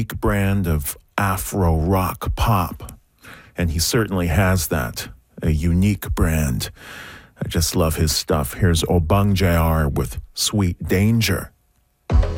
unique brand of Afro rock pop. And he certainly has that, a unique brand. I just love his stuff. Here's Obang JR with Sweet Danger.